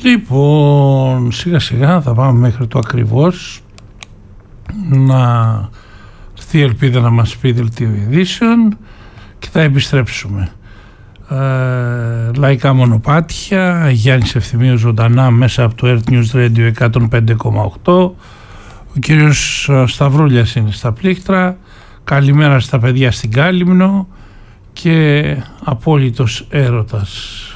Λοιπόν, σιγά σιγά θα πάμε μέχρι το ακριβώς, να έρθει η Ελπίδα να μας πει δελτίο ειδήσεων και θα επιστρέψουμε. Λαϊκά μονοπάτια, Γιάννης Ευθυμίου ζωντανά μέσα από το Earth News Radio 105,8. Ο κύριος Σταυρούλιας είναι στα πλήκτρα. Καλημέρα στα παιδιά στην Κάλυμνο και απόλυτος έρωτας.